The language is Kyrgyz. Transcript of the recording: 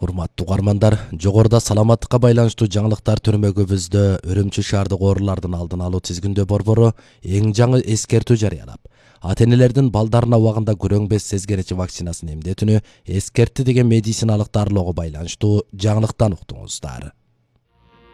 Урматтуу угармандар, жогоруда саламаттыкка байланыштуу жаңылыктар түрмөгүбүздө Үрүмчү шаардык оорулардын алдын алуу тизгиндөө борбору эң жаңы эскертүү жарыялап, ата-энелердин балдарына убагында күрөң-без сезгенечи вакцинасын эмдетүүнү эскертти деген медициналык дарылоого байланыштуу жаңылыктан уктуңуздар.